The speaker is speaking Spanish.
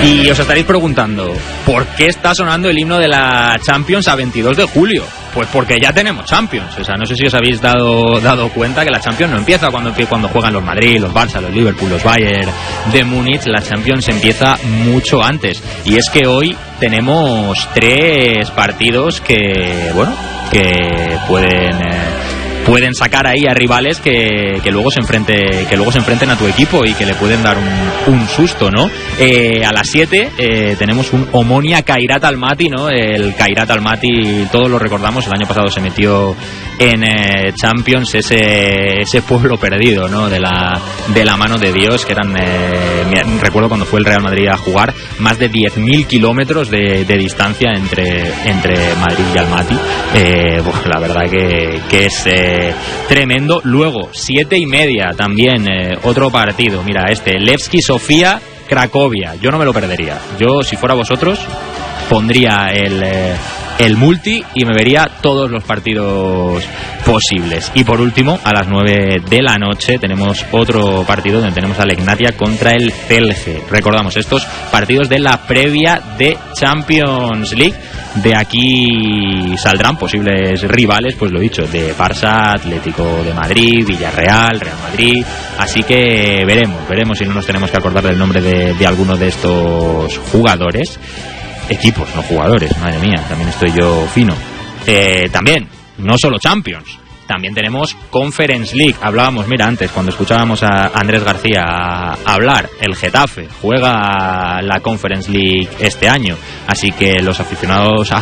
Y os estaréis preguntando, ¿por qué está sonando el himno de la Champions a 22 de julio? Pues porque ya tenemos Champions. O sea, no sé si os habéis dado cuenta que la Champions no empieza cuando juegan los Madrid, los Barça, los Liverpool, los Bayern de Múnich. La Champions empieza mucho antes. Y es que hoy tenemos 3 partidos que pueden sacar ahí a rivales que luego se enfrenten a tu equipo y que le pueden dar un susto, ¿no? A las 7 tenemos un Omonia Kairat Almaty, ¿no? El Kairat Almaty, todos lo recordamos, el año pasado se metió en Champions, ese pueblo perdido, ¿no? De la mano de Dios, que eran, recuerdo cuando fue el Real Madrid a jugar, más de 10.000 kilómetros de distancia entre Madrid y Almaty. Pues la verdad que es tremendo. Luego 7:30 también otro partido, mira, Levski Sofía Cracovia. Yo no me lo perdería. Yo, si fuera vosotros, pondría el multi y me vería todos los partidos posibles. Y por último, a las 9 de la noche tenemos otro partido donde tenemos a Legnatia contra el Celje. Recordamos, estos partidos de la previa de Champions League. De aquí saldrán posibles rivales, pues lo dicho, de Barça, Atlético de Madrid, Villarreal, Real Madrid. Así que veremos si no nos tenemos que acordar del nombre de alguno de estos jugadores. Equipos, no jugadores, madre mía, también estoy yo fino. También, no solo Champions, también tenemos Conference League. Hablábamos, mira, antes, cuando escuchábamos a Andrés García hablar, el Getafe juega la Conference League este año, así que los aficionados